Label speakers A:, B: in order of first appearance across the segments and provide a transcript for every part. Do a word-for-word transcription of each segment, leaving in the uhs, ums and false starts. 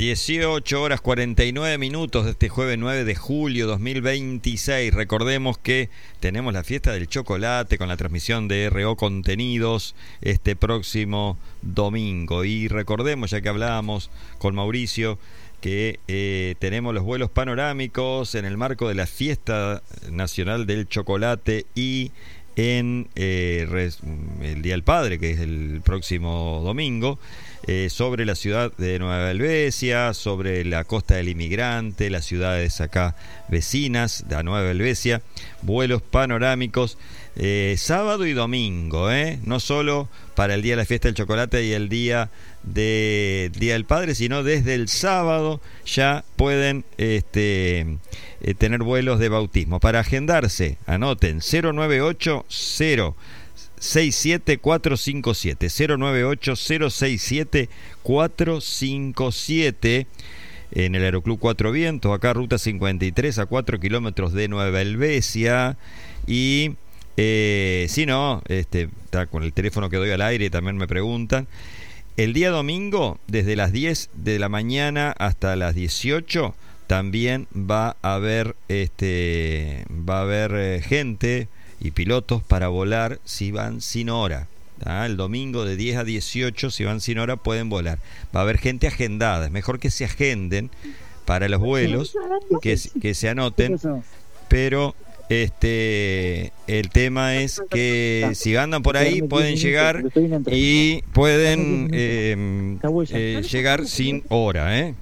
A: dieciocho horas cuarenta y nueve minutos de este jueves nueve de julio dos mil veintiséis. Recordemos que tenemos la fiesta del chocolate con la transmisión de R O Contenidos este próximo domingo. Y recordemos, ya que hablábamos con Mauricio, que eh, tenemos los vuelos panorámicos en el marco de la fiesta nacional del chocolate y en eh, res, el Día del Padre, que es el próximo domingo. Eh, sobre la ciudad de Nueva Helvecia, sobre la costa del Inmigrante, las ciudades acá vecinas de Nueva Helvecia, vuelos panorámicos eh, sábado y domingo, eh, no solo para el día de la fiesta del chocolate y el día del Día del Padre, sino desde el sábado ya pueden este, eh, tener vuelos de bautismo. Para agendarse, anoten cero nueve ocho cero seis siete cuatro cinco siete cero nueve ocho cero seis siete cuatro cinco siete en el Aeroclub Cuatro Vientos, acá ruta cincuenta y tres, a cuatro kilómetros de Nueva Helvecia. Y eh, si no, este, está con el teléfono que doy al aire, también me preguntan. El día domingo, desde las diez de la mañana hasta las dieciocho, también va a haber este va a haber eh, gente y pilotos para volar si van sin hora. ¿Ah? El domingo de diez a dieciocho, si van sin hora, pueden volar. Va a haber gente agendada. Es mejor que se agenden para los vuelos, que, que se anoten. Pero este el tema es que si andan por ahí, pueden llegar y pueden eh, eh, llegar sin hora. ¿eh?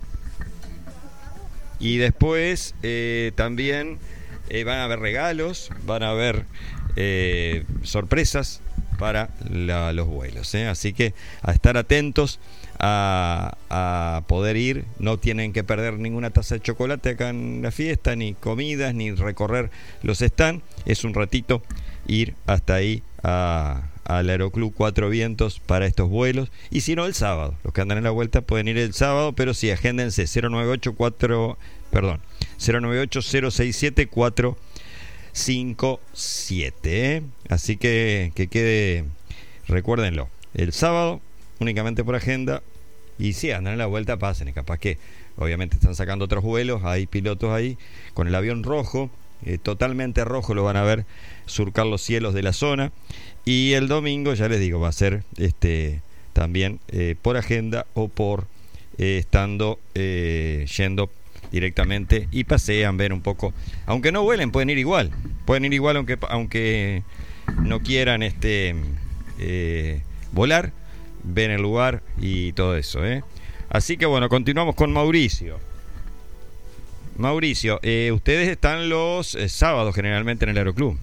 A: Y después eh, también Eh, van a haber regalos, van a haber eh, sorpresas para la, los vuelos, ¿eh? Así que a estar atentos a, a poder ir. No tienen que perder ninguna taza de chocolate acá en la fiesta, ni comidas, ni recorrer los stands. Es un ratito ir hasta ahí a, al Aeroclub Cuatro Vientos para estos vuelos. Y si no, el sábado. Los que andan en la vuelta pueden ir el sábado, pero sí, agéndense cero nueve ocho cuatro perdón cero nueve ocho cero seis siete cuatro cinco siete, ¿eh? Así que que quede, recuérdenlo, el sábado únicamente por agenda. Y si andan en la vuelta, pasen, y capaz que obviamente están sacando otros vuelos, hay pilotos ahí con el avión rojo, eh, totalmente rojo, lo van a ver surcar los cielos de la zona. Y el domingo, ya les digo, va a ser este también eh, por agenda o por eh, estando eh, yendo directamente y pasean, ver un poco, aunque no vuelen, pueden ir igual, pueden ir igual aunque aunque no quieran este eh, volar, ven el lugar y todo eso, ¿eh? Así que bueno, continuamos con Mauricio. Mauricio, eh, ustedes están los eh, sábados generalmente en el Aeroclub.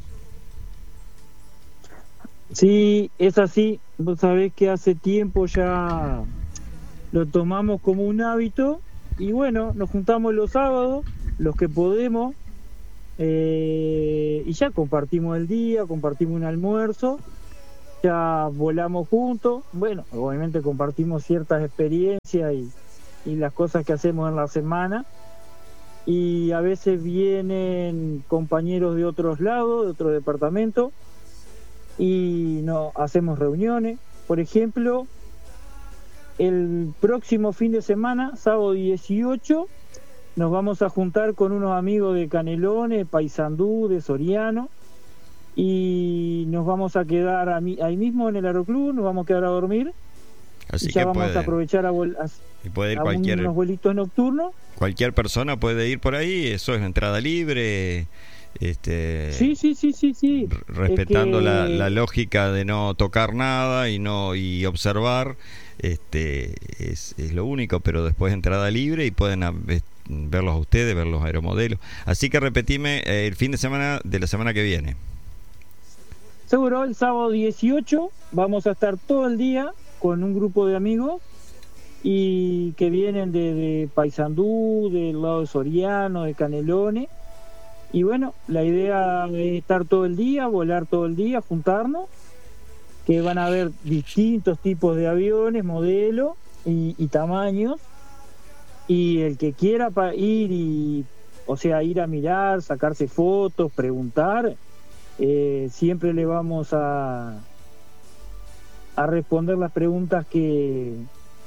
B: Sí, es así. Vos sabés que hace tiempo ya lo tomamos como un hábito. Y bueno, nos juntamos los sábados, los que podemos, eh, y ya compartimos el día, compartimos un almuerzo, ya volamos juntos. Bueno, obviamente compartimos ciertas experiencias y, y las cosas que hacemos en la semana. Y a veces vienen compañeros de otros lados, de otros departamentos, y nos hacemos reuniones. Por ejemplo, el próximo fin de semana, sábado dieciocho, nos vamos a juntar con unos amigos de Canelones, Paysandú, de Soriano, y nos vamos a quedar ahí mismo en el Aeroclub, nos vamos a quedar a dormir.
A: Así
B: y ya
A: que
B: vamos
A: puede,
B: a aprovechar a, vol- a,
A: y puede ir
B: a
A: cualquier,
B: unos vuelitos nocturnos.
A: Cualquier persona puede ir por ahí, eso es entrada libre. Este,
B: sí, sí, sí, sí, sí.
A: Respetando
B: es que...
A: la, la lógica de no tocar nada y no y observar, este es, es lo único, pero después entrada libre y pueden a, es, verlos a ustedes, ver los aeromodelos. Así que repetime eh, el fin de semana de la semana que viene.
B: Seguro, el sábado dieciocho vamos a estar todo el día con un grupo de amigos y que vienen de, de Paysandú, del lado de Soriano, de Canelones. Y bueno, la idea es estar todo el día, volar todo el día, juntarnos, que van a haber distintos tipos de aviones, modelos y, y tamaños, y el que quiera pa- ir y, o sea, ir a mirar, sacarse fotos, preguntar, eh, siempre le vamos a a responder las preguntas que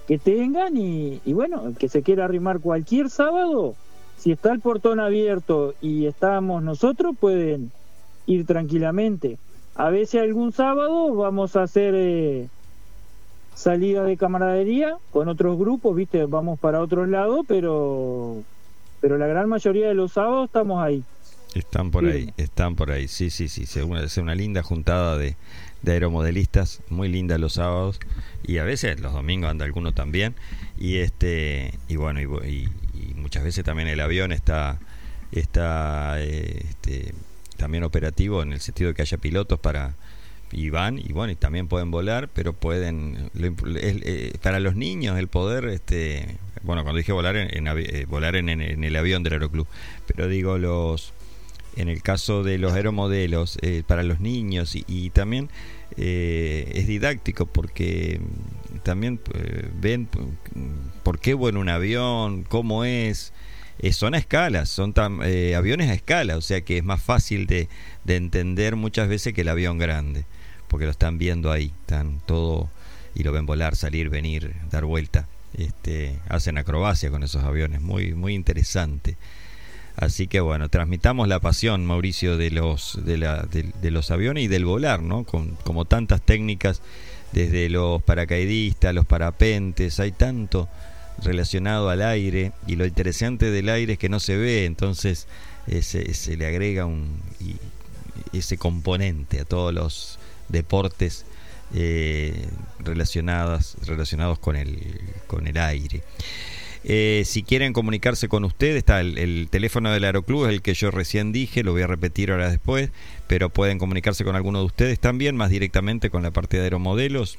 B: que tengan y, y bueno, el que se quiera arrimar cualquier sábado, si está el portón abierto y estamos nosotros, pueden ir tranquilamente. A veces algún sábado vamos a hacer eh, salida de camaradería con otros grupos, viste, vamos para otros lados, pero pero la gran mayoría de los sábados estamos ahí.
A: Están por sí. ahí, están por ahí, sí, sí, sí, es una, es una linda juntada de, de aeromodelistas, muy linda los sábados, y a veces los domingos anda alguno también, y este y bueno, y, y, y muchas veces también el avión está, está eh, este, también operativo en el sentido de que haya pilotos para y van y bueno y también pueden volar, pero pueden lo, es, eh, para los niños el poder este bueno cuando dije volar en, en eh, volar en, en, en el avión del aeroclub, pero digo los en el caso de los aeromodelos eh, para los niños y, y también eh, es didáctico porque también eh, ven por qué vuela un avión, cómo es. Eh, son a escala, son tam, eh, aviones a escala, o sea que es más fácil de, de entender muchas veces que el avión grande, porque lo están viendo ahí, están todo y lo ven volar, salir, venir, dar vuelta, este, hacen acrobacia con esos aviones, muy muy interesante. Así que bueno, transmitamos la pasión, Mauricio, de los de, la, de, de los aviones y del volar, ¿no? Con, como tantas técnicas, desde los paracaidistas, los parapentes, hay tanto relacionado al aire, y lo interesante del aire es que no se ve, entonces eh, se, se le agrega un y, ese componente a todos los deportes eh, relacionados relacionados con el con el aire. Eh, si quieren comunicarse con usted, está el, el teléfono del Aeroclub, es el que yo recién dije, lo voy a repetir ahora después, pero pueden comunicarse con alguno de ustedes también, más directamente con la parte de aeromodelos.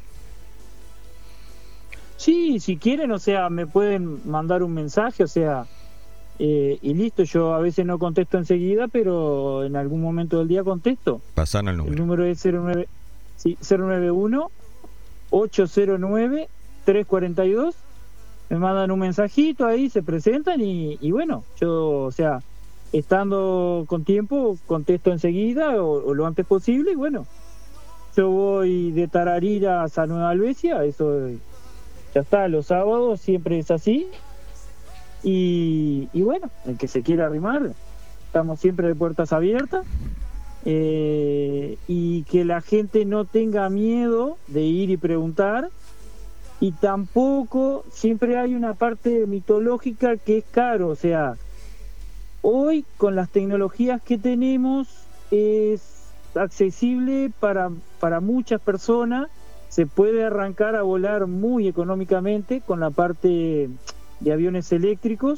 B: Sí, si quieren, o sea, me pueden mandar un mensaje, o sea, eh, y listo, yo a veces no contesto enseguida, pero en algún momento del día contesto.
A: Pasanos el número.
B: El número es cero nueve, sí, cero nueve uno, ocho cero nueve, tres cuatro dos. Me mandan un mensajito ahí, se presentan y, y bueno, yo, o sea, estando con tiempo, contesto enseguida o, o lo antes posible y bueno, yo voy de Tararira a Nueva Albesia, eso es... Ya está, los sábados siempre es así. Y, y bueno, el que se quiera arrimar, estamos siempre de puertas abiertas. Eh, y que la gente no tenga miedo de ir y preguntar. Y tampoco, siempre hay una parte mitológica que es caro. O sea, hoy con las tecnologías que tenemos es accesible para, para muchas personas. Se puede arrancar a volar muy económicamente con la parte de aviones eléctricos,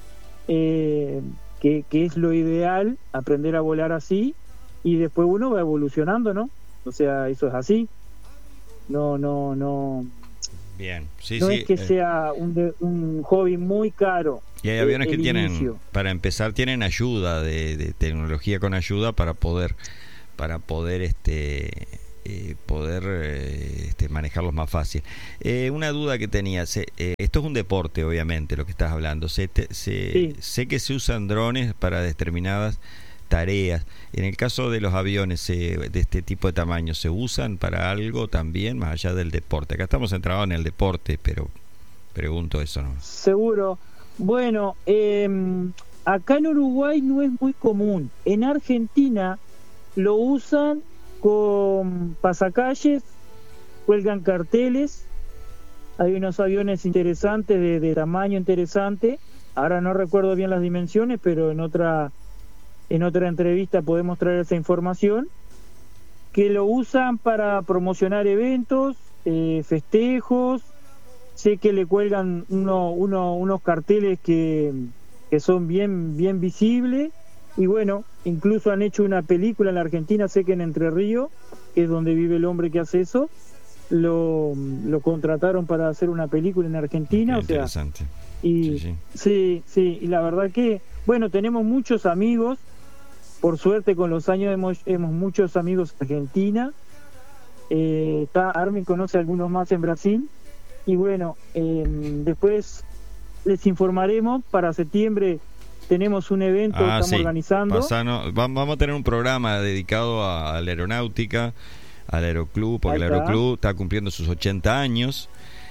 B: eh, que, que es lo ideal, aprender a volar así, y después uno va evolucionando, ¿no? O sea, eso es así. No, no, no.
A: Bien, sí,
B: no
A: sí.
B: es que
A: eh.
B: sea un, de, un hobby muy caro.
A: Y hay aviones
B: el,
A: que
B: el
A: tienen,
B: inicio.
A: para empezar, tienen ayuda de, de tecnología con ayuda para poder, para poder, este. Eh, poder eh, este, manejarlos más fácil. Eh, una duda que tenía, se, eh, esto es un deporte, obviamente, lo que estás hablando. Se, te, se,
B: sí.
A: Sé que se usan drones para determinadas tareas. En el caso de los aviones eh, de este tipo de tamaño, ¿se usan para algo también más allá del deporte? Acá estamos centrados en el deporte, pero pregunto eso, ¿no?
B: Seguro. Bueno, eh, acá en Uruguay no es muy común. En Argentina lo usan con pasacalles, cuelgan carteles, hay unos aviones interesantes de, de tamaño interesante, ahora no recuerdo bien las dimensiones, pero en otra en otra entrevista podemos traer esa información, que lo usan para promocionar eventos, eh, festejos. Sé que le cuelgan uno, uno, unos carteles que, que son bien, bien visibles. Y bueno, incluso han hecho una película en la Argentina, sé que en Entre Ríos, que es donde vive el hombre que hace eso, lo, lo contrataron para hacer una película en Argentina.
A: Qué
B: o sea,
A: interesante.
B: Y,
A: sí, sí.
B: sí, sí, y la verdad que, bueno, tenemos muchos amigos, por suerte con los años hemos, hemos muchos amigos en Argentina, eh, está, Armin conoce a algunos más en Brasil, y bueno, eh, después les informaremos para septiembre. Tenemos un evento que
A: ah,
B: estamos
A: sí.
B: organizando.
A: Pasano, vamos a tener un programa dedicado a, a la aeronáutica, al aeroclub, porque
B: Ahí
A: el
B: está.
A: aeroclub está cumpliendo sus ochenta años.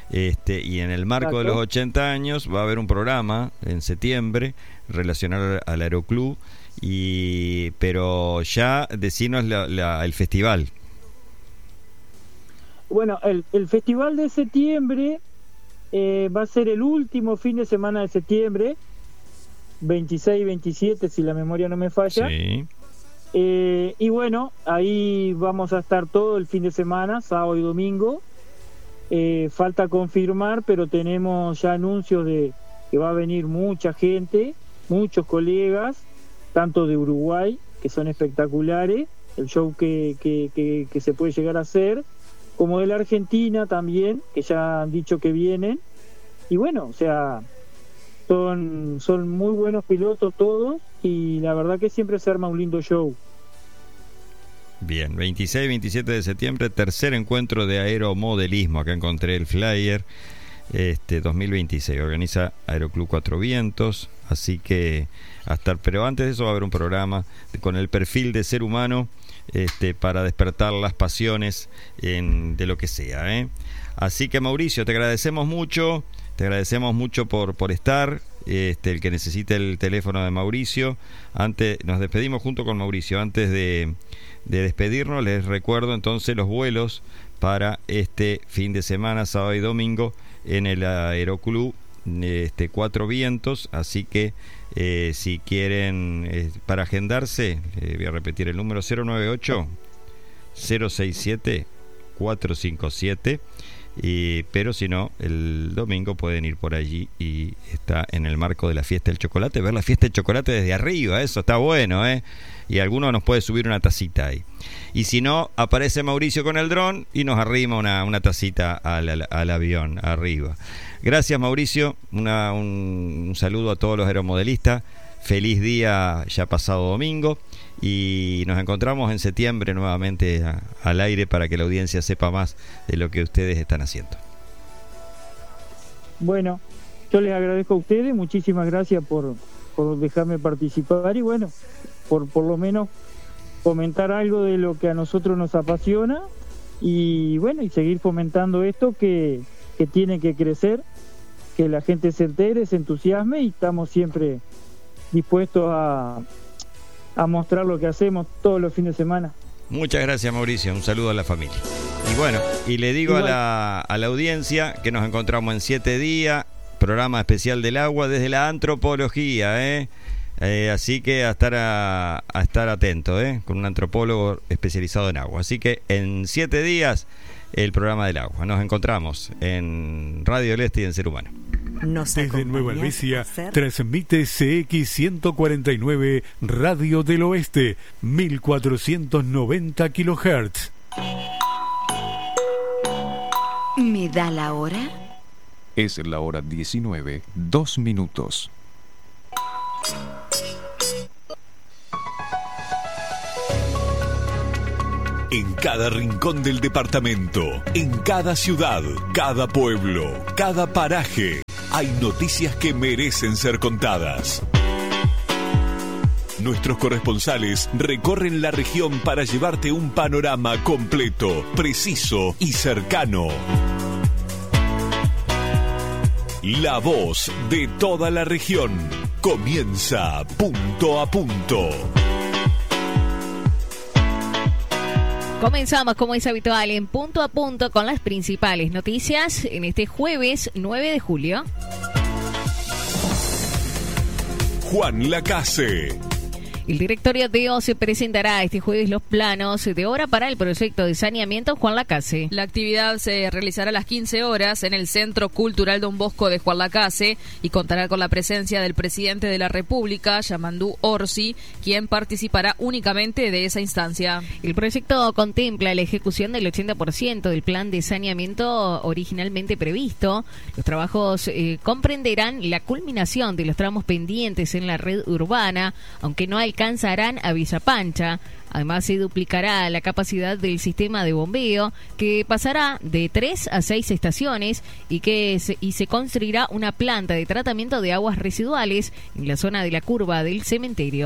A: Este, y en el marco Exacto. de los ochenta años va a haber un programa en septiembre relacionado al Aeroclub, y pero ya decinos la, la, el festival.
B: Bueno, el, el festival de septiembre eh, va a ser el último fin de semana de septiembre, veintiséis y veintisiete, si la memoria no me falla.
A: Sí.
B: Eh, y bueno, ahí vamos a estar todo el fin de semana, sábado y domingo. Eh, falta confirmar, pero tenemos ya anuncios de que va a venir mucha gente, muchos colegas, tanto de Uruguay, que son espectaculares, el show que, que, que, que se puede llegar a hacer, como de la Argentina también, que ya han dicho que vienen. Y bueno, o sea, son, son muy buenos pilotos todos, y la verdad que siempre se arma un lindo show.
A: Bien, veintiséis y veintisiete de septiembre, tercer encuentro de aeromodelismo. Acá encontré el flyer, este dos mil veintiséis, organiza Aeroclub Cuatro Vientos, así que hasta, pero antes de eso va a haber un programa con el perfil de ser humano, este para despertar las pasiones en, de lo que sea, ¿eh? Así que Mauricio, te agradecemos mucho, te agradecemos mucho por, por estar. Este, el que necesite el teléfono de Mauricio, antes nos despedimos junto con Mauricio. Antes de, de despedirnos, les recuerdo entonces los vuelos para este fin de semana, sábado y domingo, en el Aeroclub este, Cuatro Vientos. Así que eh, si quieren, eh, para agendarse, eh, voy a repetir el número: cero nueve ocho, cero seis siete, cuatro cinco siete. Y, pero si no, el domingo pueden ir por allí, y está en el marco de la fiesta del chocolate, ver la fiesta del chocolate desde arriba. Eso está bueno, ¿eh? Y alguno nos puede subir una tacita ahí. Y si no, aparece Mauricio con el dron y nos arrima una, una tacita al, al, al avión arriba. Gracias, Mauricio, una, un, un saludo a todos los aeromodelistas. Feliz día ya pasado domingo, y nos encontramos en septiembre nuevamente a, al aire para que la audiencia sepa más de lo que ustedes están haciendo.
B: Bueno, yo les agradezco a ustedes, muchísimas gracias por, por dejarme participar, y bueno, por por lo menos comentar algo de lo que a nosotros nos apasiona, y bueno, y seguir fomentando esto que, que tiene que crecer, que la gente se entere, se entusiasme, y estamos siempre dispuestos a, a mostrar lo que hacemos todos los fines de semana.
A: Muchas gracias, Mauricio, un saludo a la familia. Y bueno, y le digo a la, a la audiencia que nos encontramos en siete días, programa especial del agua desde la antropología, ¿eh? Eh, así que a estar a, a estar atento, ¿eh? Con un antropólogo especializado en agua. Así que en siete días el programa del agua. Nos encontramos en Radio del Este y en Ser Humano.
C: Nos Desde Nueva Albesia transmite C X ciento cuarenta y nueve Radio del Oeste, mil cuatrocientos noventa kilohertz.
D: ¿Me da la hora?
E: Es la hora diecinueve, dos minutos.
C: En cada rincón del departamento, en cada ciudad, cada pueblo, cada paraje, hay noticias que merecen ser contadas. Nuestros corresponsales recorren la región para llevarte un panorama completo, preciso y cercano. La voz de toda la región comienza punto a punto.
F: Comenzamos, como es habitual, en punto a punto con las principales noticias en este jueves nueve de julio.
C: Juan Lacase.
F: El directorio de O C E presentará este jueves los planos de obra para el proyecto de saneamiento Juan Lacase.
G: La actividad se realizará a las quince horas en el Centro Cultural Don Bosco de Juan Lacase y contará con la presencia del presidente de la República, Yamandú Orsi, quien participará únicamente de esa instancia.
F: El proyecto contempla la ejecución del ochenta por ciento del plan de saneamiento originalmente previsto. Los trabajos eh, comprenderán la culminación de los tramos pendientes en la red urbana, aunque no hay alcanzarán a Villa Pancha. Además, se duplicará la capacidad del sistema de bombeo, que pasará de tres a seis estaciones, y que se, y se construirá una planta de tratamiento de aguas residuales en la zona de la curva del cementerio.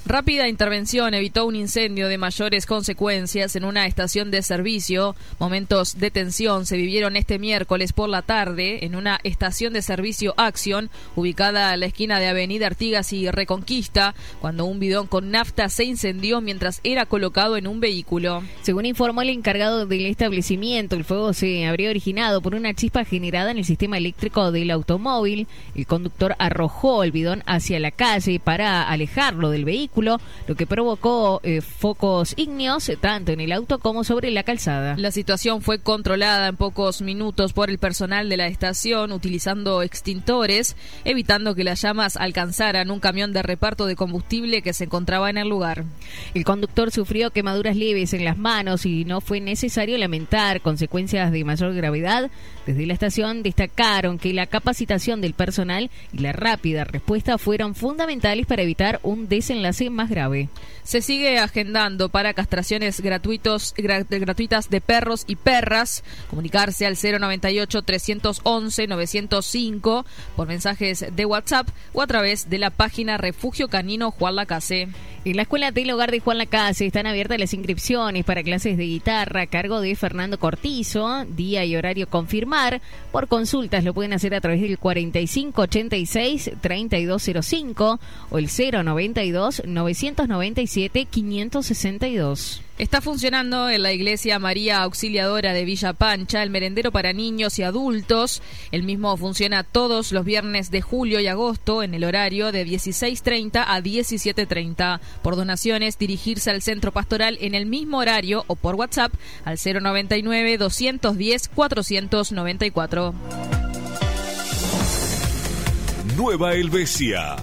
G: Rápida intervención evitó un incendio de mayores consecuencias en una estación de servicio. Momentos de tensión se vivieron este miércoles por la tarde en una estación de servicio Acción, ubicada a la esquina de Avenida Artigas y Reconquista, cuando un bidón con nafta se incendió mientras era colocado en un vehículo.
F: Según informó el encargado del establecimiento, el fuego se habría originado por una chispa generada en el sistema eléctrico del automóvil. El conductor arrojó el bidón hacia la calle para alejarlo del vehículo, lo que provocó eh, focos ígneos tanto en el auto como sobre la calzada.
G: La situación fue controlada en pocos minutos por el personal de la estación utilizando extintores, evitando que las llamas alcanzaran un camión de reparto de combustible que se encontraba en el lugar.
F: El conductor sufrió quemaduras leves en las manos y no fue necesario lamentar consecuencias de mayor gravedad. Desde la estación destacaron que la capacitación del personal y la rápida respuesta fueron fundamentales para evitar un desenlace más grave.
G: Se sigue agendando para castraciones gratuitos, gra, gratuitas de perros y perras. Comunicarse al cero noventa y ocho, trescientos once, novecientos cinco por mensajes de WhatsApp o a través de la página Refugio Canino Juan Lacase.
F: En la Escuela del Hogar de Juan Lacase están abiertas las inscripciones para clases de guitarra a cargo de Fernando Cortizo, día y horario confirmar. Por consultas lo pueden hacer a través del cuarenta y cinco ochenta y seis, treinta y dos cero cinco o el cero noventa y dos, novecientos noventa y siete, quinientos sesenta y dos.
G: Está funcionando en la Iglesia María Auxiliadora de Villa Pancha el merendero para niños y adultos. El mismo funciona todos los viernes de julio y agosto en el horario de dieciséis treinta a diecisiete treinta. Por donaciones, dirigirse al centro pastoral en el mismo horario o por WhatsApp al cero noventa y nueve, doscientos diez, cuatrocientos noventa y cuatro.
C: Nueva Helvecia.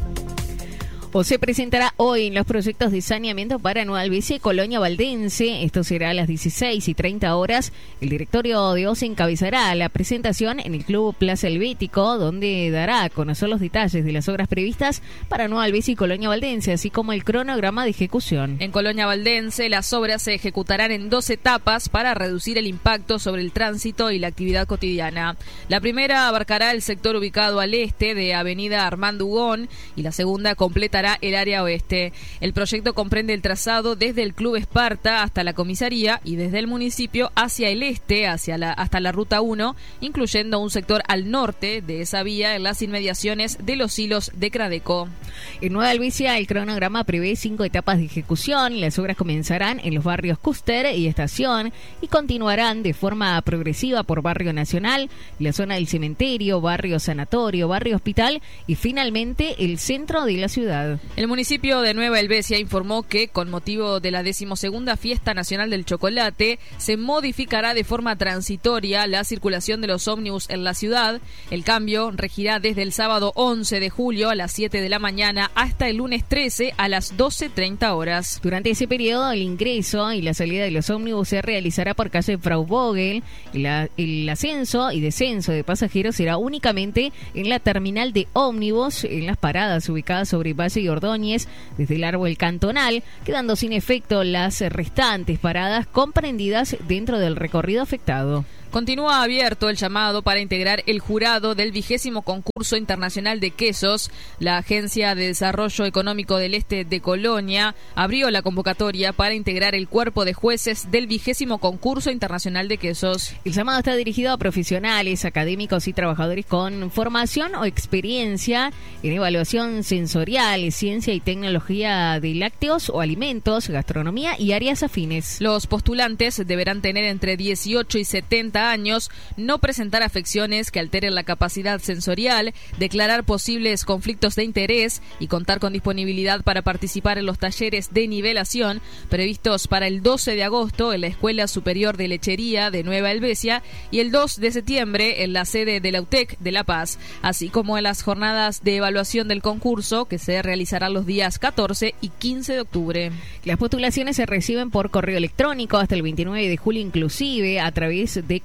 F: O se presentará hoy en los proyectos de saneamiento para Nueva Helvecia y Colonia Valdense. Esto será a las dieciséis y treinta horas. El directorio de O S E encabezará la presentación en el Club Plaza Helvético, donde dará a conocer los detalles de las obras previstas para Nueva Helvecia y Colonia Valdense, así como el cronograma de ejecución.
G: En Colonia Valdense, las obras se ejecutarán en dos etapas para reducir el impacto sobre el tránsito y la actividad cotidiana. La primera abarcará el sector ubicado al este de Avenida Armando Ugón y la segunda completa el área oeste. El proyecto comprende el trazado desde el Club Esparta hasta la comisaría y desde el municipio hacia el este hacia la, hasta la ruta uno, incluyendo un sector al norte de esa vía en las inmediaciones de los hilos de Cradeco.
F: En Nueva Helvecia el cronograma prevé cinco etapas de ejecución. Las obras comenzarán en los barrios Custer y Estación y continuarán de forma progresiva por Barrio Nacional, la zona del Cementerio, Barrio Sanatorio, Barrio Hospital y finalmente el centro de la ciudad.
G: El municipio de Nueva Helvecia informó que, con motivo de la decimosegunda Fiesta Nacional del Chocolate, se modificará de forma transitoria la circulación de los ómnibus en la ciudad. El cambio regirá desde el sábado once de julio a las siete de la mañana hasta el lunes trece a las doce treinta horas.
F: Durante ese periodo, el ingreso y la salida de los ómnibus se realizará por calle Frau Vogel. La, el ascenso y descenso de pasajeros será únicamente en la terminal de ómnibus, en las paradas ubicadas sobre Valle y Ordóñez, desde el árbol cantonal, quedando sin efecto las restantes paradas comprendidas dentro del recorrido afectado.
G: Continúa abierto el llamado para integrar el jurado del vigésimo concurso internacional de quesos. La Agencia de Desarrollo Económico del Este de Colonia abrió la convocatoria para integrar el cuerpo de jueces del vigésimo concurso internacional de quesos.
F: El llamado está dirigido a profesionales, académicos y trabajadores con formación o experiencia en evaluación sensorial, ciencia y tecnología de lácteos o alimentos, gastronomía y áreas afines.
G: Los postulantes deberán tener entre dieciocho y setenta años, no presentar afecciones que alteren la capacidad sensorial, declarar posibles conflictos de interés y contar con disponibilidad para participar en los talleres de nivelación previstos para el doce de agosto en la Escuela Superior de Lechería de Nueva Helvecia y el dos de septiembre en la sede de la U T E C de La Paz, así como en las jornadas de evaluación del concurso que se realizarán los días catorce y quince de octubre.
F: Las postulaciones se reciben por correo electrónico hasta el veintinueve de julio inclusive a través de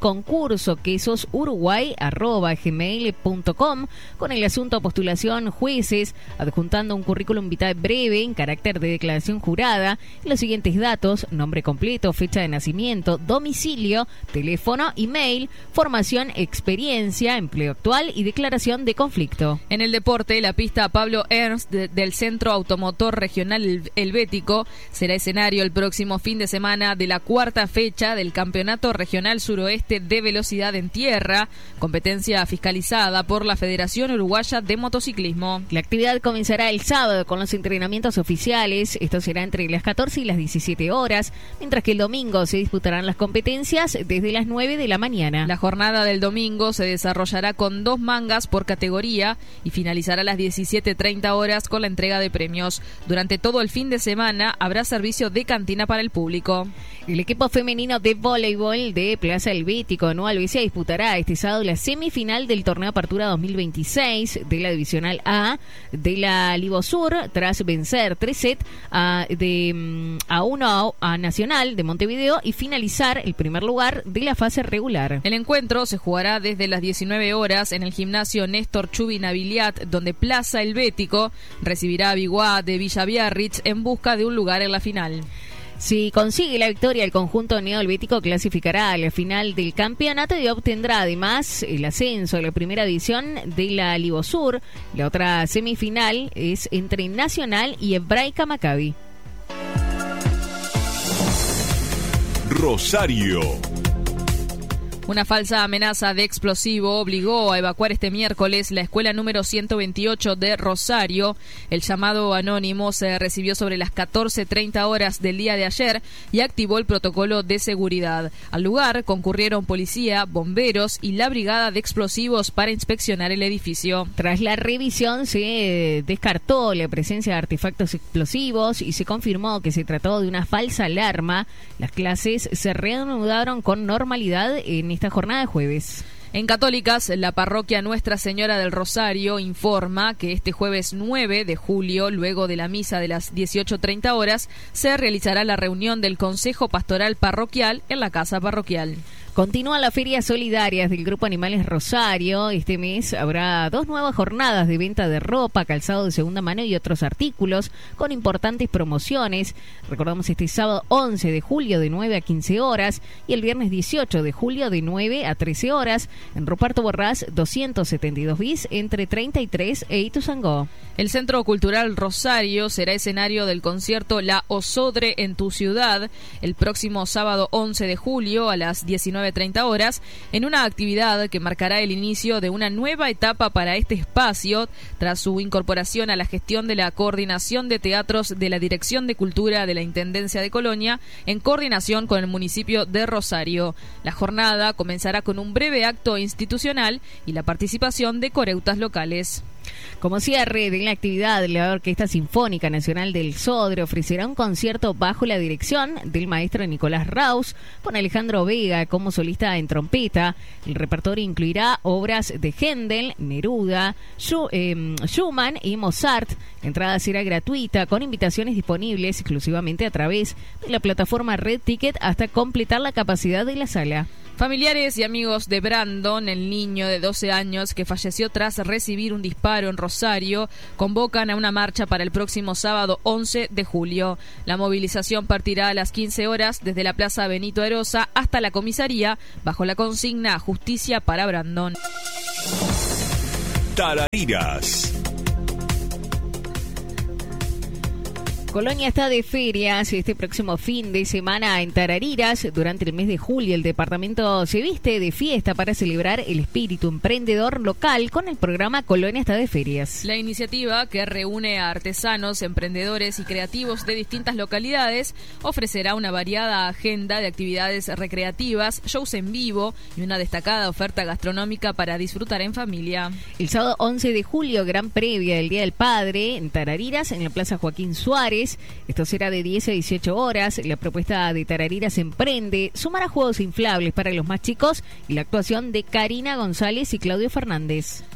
F: concurso quesosuruguay arroba gmail punto com con el asunto postulación jueces, adjuntando un currículum vitae breve en carácter de declaración jurada y los siguientes datos: nombre completo, fecha de nacimiento, domicilio, teléfono, email, formación, experiencia, empleo actual y declaración de conflicto.
G: En el deporte, la pista Pablo Ernst de, del Centro Automotor Regional Helvético será escenario el próximo fin de semana de la cuarta fecha del Campeonato Regional Suroeste de Velocidad en Tierra, competencia fiscalizada por la Federación Uruguaya de Motociclismo.
F: La actividad comenzará el sábado con los entrenamientos oficiales. Esto será entre las catorce y las diecisiete horas, mientras que el domingo se disputarán las competencias desde las nueve de la mañana.
G: La jornada del domingo se desarrollará con dos mangas por categoría y finalizará a las diecisiete treinta horas con la entrega de premios. Durante todo el fin de semana habrá servicio de cantina para el público.
F: El equipo femenino de voleibol de Plaza Helvético Nueva Alvesia disputará este sábado la semifinal del torneo Apertura dos mil veintiséis de la Divisional A de la Libosur, tras vencer tres sets a, de, a uno a, a Nacional de Montevideo y finalizar el primer lugar de la fase regular.
G: El encuentro se jugará desde las diecinueve horas en el gimnasio Néstor Chubin-Aviliat, donde Plaza Helvético recibirá a Biguá de Villa Biarritz en busca de un lugar en la final.
F: Si consigue la victoria, el conjunto neohelvético clasificará a la final del campeonato y obtendrá además el ascenso a la primera división de la Libosur. La otra semifinal es entre Nacional y Hebraica Maccabi.
C: Rosario.
G: Una falsa amenaza de explosivo obligó a evacuar este miércoles la escuela número ciento veintiocho de Rosario. El llamado anónimo se recibió sobre las catorce treinta horas del día de ayer y activó el protocolo de seguridad. Al lugar concurrieron policía, bomberos y la brigada de explosivos para inspeccionar el edificio.
F: Tras la revisión se descartó la presencia de artefactos explosivos y se confirmó que se trató de una falsa alarma. Las clases se reanudaron con normalidad en esta jornada de jueves.
G: En Católicas, la parroquia Nuestra Señora del Rosario informa que este jueves nueve de julio, luego de la misa de las dieciocho treinta horas, se realizará la reunión del Consejo Pastoral Parroquial en la Casa Parroquial.
F: Continúan las ferias solidarias del Grupo Animales Rosario. Este mes habrá dos nuevas jornadas de venta de ropa, calzado de segunda mano y otros artículos con importantes promociones. Recordamos este sábado once de julio de nueve a quince horas y el viernes dieciocho de julio de nueve a trece horas en Ruperto Borrás doscientos setenta y dos bis entre treinta y tres e Ituzaingó.
G: El Centro Cultural Rosario será escenario del concierto La Osodre en tu ciudad el próximo sábado once de julio a las diecinueve treinta horas, en una actividad que marcará el inicio de una nueva etapa para este espacio tras su incorporación a la gestión de la Coordinación de Teatros de la Dirección de Cultura de la Intendencia de Colonia en coordinación con el municipio de Rosario. La jornada comenzará con un breve acto institucional y la participación de coreutas locales.
F: Como cierre de la actividad, la Orquesta Sinfónica Nacional del Sodre ofrecerá un concierto bajo la dirección del maestro Nicolás Raus, con Alejandro Vega como solista en trompeta. El repertorio incluirá obras de Händel, Neruda, Schumann y Mozart. La entrada será gratuita, con invitaciones disponibles exclusivamente a través de la plataforma Red Ticket hasta completar la capacidad de la sala.
G: Familiares y amigos de Brandon, el niño de doce años que falleció tras recibir un disparo en Rosario, convocan a una marcha para el próximo sábado once de julio. La movilización partirá a las quince horas desde la Plaza Benito Arosa hasta la comisaría, bajo la consigna Justicia para Brandon.
C: Tarariras.
F: Colonia está de ferias este próximo fin de semana en Tarariras. Durante el mes de julio el departamento se viste de fiesta para celebrar el espíritu emprendedor local con el programa Colonia está de ferias.
G: La iniciativa, que reúne a artesanos, emprendedores y creativos de distintas localidades, ofrecerá una variada agenda de actividades recreativas, shows en vivo y una destacada oferta gastronómica para disfrutar en familia.
F: El sábado once de julio, gran previa del Día del Padre en Tarariras, en la Plaza Joaquín Suárez. Esto será de diez a dieciocho horas. La propuesta de Tarariras Emprende sumará juegos inflables para los más chicos y la actuación de Karina González y Claudio Fernández.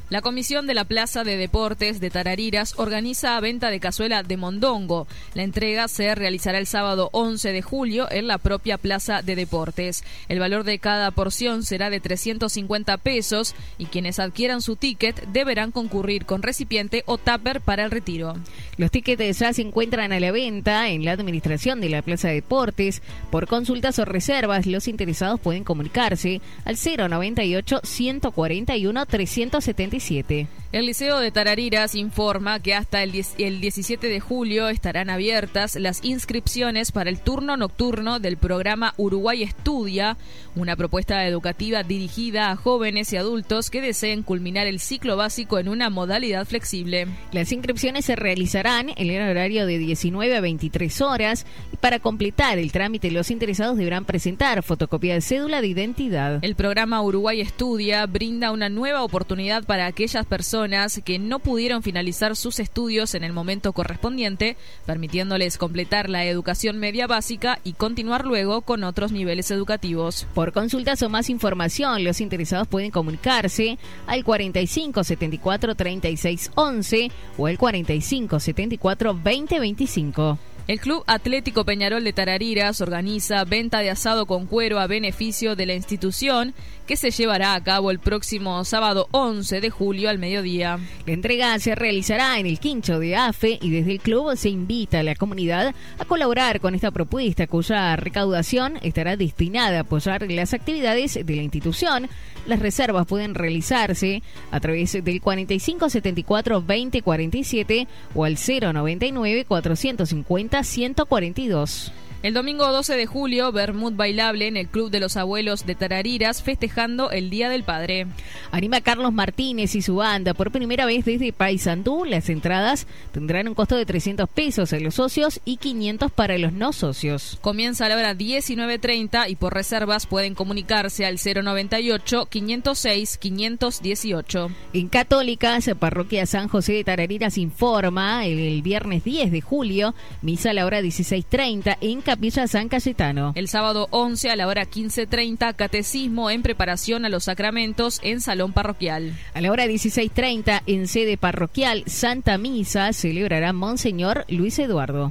G: La Comisión de la Plaza de Deportes de Tarariras organiza venta de cazuela de mondongo. La entrega se realizará el sábado once de julio en la propia Plaza de Deportes. El valor de cada porción será de trescientos cincuenta pesos y quienes adquieran su ticket deberán concurrir con recipiente o tupper para el retiro.
F: Los tickets ya se encuentran a la venta en la administración de la Plaza de Deportes. Por consultas o reservas, los interesados pueden comunicarse al cero noventa y ocho, ciento cuarenta y uno, trescientos setenta y siete.
G: El Liceo de Tarariras informa que hasta el, el diecisiete de julio estarán abiertas las inscripciones para el turno nocturno del programa Uruguay Estudia, una propuesta educativa dirigida a jóvenes y adultos que deseen culminar el ciclo básico en una modalidad flexible.
F: Las inscripciones se realizarán en el horario de diecinueve a veintitrés horas y para completar el trámite los interesados deberán presentar fotocopia de cédula de identidad.
G: El programa Uruguay Estudia brinda una nueva oportunidad para aquellas personas que no pudieron finalizar sus estudios en el momento correspondiente, permitiéndoles completar la educación media básica y continuar luego con otros niveles educativos.
F: Por consultas o más información, los interesados pueden comunicarse al cuarenta y cinco, setenta y cuatro, treinta y seis, once o al cuarenta y cinco, setenta y cuatro, veinte, veinticinco.
G: El Club Atlético Peñarol de Tarariras organiza venta de asado con cuero a beneficio de la institución que se llevará a cabo el próximo sábado once de julio al mediodía.
F: La entrega se realizará en el quincho de A F E y desde el club se invita a la comunidad a colaborar con esta propuesta cuya recaudación estará destinada a apoyar las actividades de la institución. Las reservas pueden realizarse a través del cuarenta y cinco, setenta y cuatro, veinte, cuarenta y siete o al cero noventa y nueve, cuatrocientos cincuenta, ciento cuarenta y dos.
G: El domingo doce de julio, Bermud bailable en el Club de los Abuelos de Tarariras, festejando el Día del Padre.
F: Anima Carlos Martínez y su banda por primera vez desde Paysandú. Las entradas tendrán un costo de trescientos pesos a los socios y quinientos para los no socios.
G: Comienza a la hora diecinueve treinta y por reservas pueden comunicarse al cero noventa y ocho, quinientos seis, quinientos dieciocho.
F: En Católicas, Parroquia San José de Tarariras informa el, el viernes diez de julio, misa a la hora dieciséis treinta en Capilla San Cayetano.
G: El sábado once a la hora quince treinta, catecismo en preparación a los sacramentos en Salón Parroquial.
F: A la hora dieciséis treinta, en sede parroquial, Santa Misa celebrará Monseñor Luis Eduardo.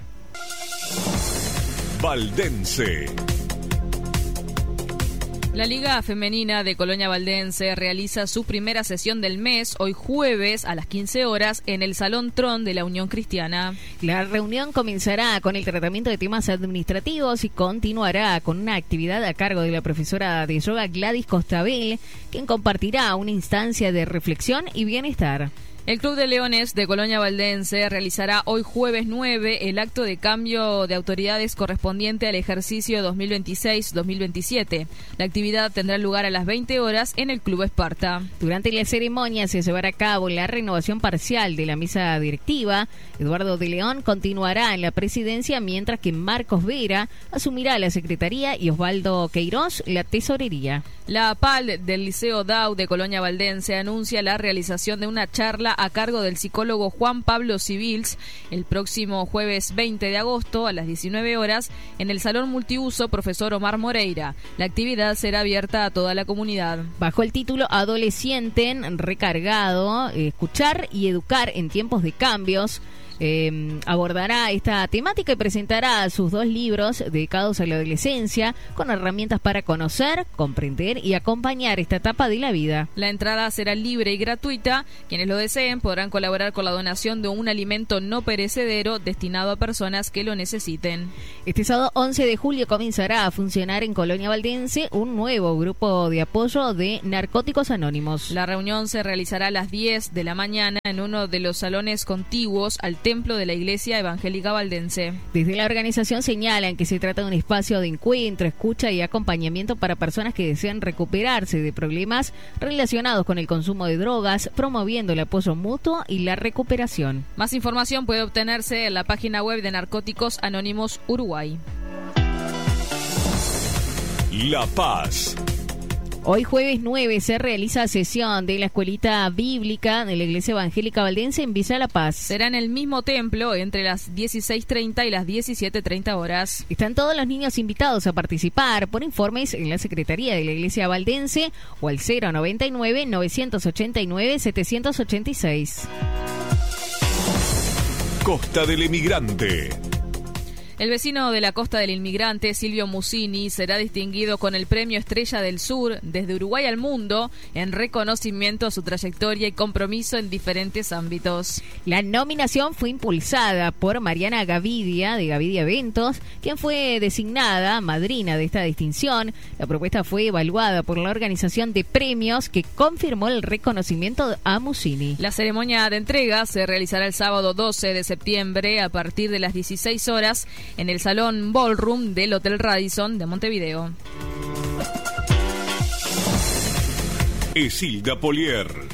C: Valdense.
G: La Liga Femenina de Colonia Valdense realiza su primera sesión del mes, hoy jueves a las quince horas, en el Salón Tron de la Unión Cristiana.
F: La reunión comenzará con el tratamiento de temas administrativos y continuará con una actividad a cargo de la profesora de yoga Gladys Costabel, quien compartirá una instancia de reflexión y bienestar.
G: El Club de Leones de Colonia Valdense realizará hoy jueves nueve el acto de cambio de autoridades correspondiente al ejercicio dos mil veintiséis dos mil veintisiete. La actividad tendrá lugar a las veinte horas en el Club Esparta.
F: Durante la ceremonia se llevará a cabo la renovación parcial de la mesa directiva. Eduardo de León continuará en la presidencia, mientras que Marcos Vera asumirá la secretaría y Osvaldo Queiroz la tesorería.
G: La P A L del Liceo D A U de Colonia Valdense anuncia la realización de una charla a cargo del psicólogo Juan Pablo Civils el próximo jueves veinte de agosto a las diecinueve horas en el Salón Multiuso Profesor Omar Moreira. La actividad será abierta a toda la comunidad.
F: Bajo el título Adolescenten recargado, escuchar y educar en tiempos de cambios, Eh, abordará esta temática y presentará sus dos libros dedicados a la adolescencia con herramientas para conocer, comprender y acompañar esta etapa de la vida.
G: La entrada será libre y gratuita. Quienes lo deseen podrán colaborar con la donación de un alimento no perecedero destinado a personas que lo necesiten.
F: Este sábado once de julio comenzará a funcionar en Colonia Valdense un nuevo grupo de apoyo de Narcóticos Anónimos.
G: La reunión se realizará a las diez de la mañana en uno de los salones contiguos al templo de la Iglesia Evangélica Valdense.
F: Desde la organización señalan que se trata de un espacio de encuentro, escucha y acompañamiento para personas que desean recuperarse de problemas relacionados con el consumo de drogas, promoviendo el apoyo mutuo y la recuperación.
G: Más información puede obtenerse en la página web de Narcóticos Anónimos Uruguay.
C: La Paz.
F: Hoy jueves nueve se realiza sesión de la Escuelita Bíblica de la Iglesia Evangélica Valdense en Villa La Paz.
G: Será en el mismo templo entre las dieciséis treinta y las diecisiete treinta horas.
F: Están todos los niños invitados a participar. Por informes en la Secretaría de la Iglesia Valdense o al cero noventa y nueve, novecientos ochenta y nueve, setecientos ochenta y seis.
C: Costa del Emigrante.
G: El vecino de la Costa del Inmigrante, Silvio Musini, será distinguido con el Premio Estrella del Sur desde Uruguay al mundo en reconocimiento a su trayectoria y compromiso en diferentes ámbitos.
F: La nominación fue impulsada por Mariana Gavidia, de Gavidia Eventos, quien fue designada madrina de esta distinción. La propuesta fue evaluada por la organización de premios que confirmó el reconocimiento a Musini.
G: La ceremonia de entrega se realizará el sábado doce de septiembre a partir de las dieciséis horas en el Salón Ballroom del Hotel Radisson de Montevideo.
C: Esilda Polier.